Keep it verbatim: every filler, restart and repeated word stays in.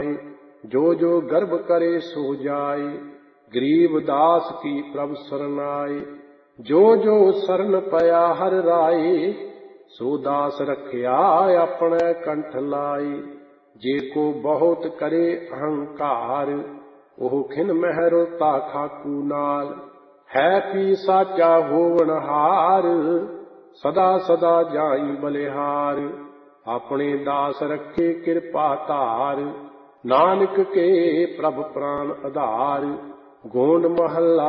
माहे, जो जो गर्भ करे सो जाए। गरीब दास की प्रभु शरण आए, जो जो शरण पया हर राए। सो दास रखिया अपने कंठ लाए, जे को बहुत करे अहंकार। ओह खिन महरोता खाकू नाल, है पी साचा होवनहार। सदा सदा जाई बलिहार, अपने दास रखे कृपा धार। नानक के प्रभ प्राण आधार, गोंड महला